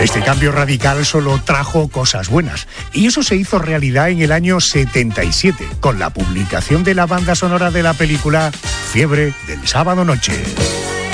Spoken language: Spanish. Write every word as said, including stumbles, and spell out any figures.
Este cambio radical solo trajo cosas buenas, y eso se hizo realidad en el año setenta y siete, con la publicación de la banda sonora de la película Fiebre del sábado noche.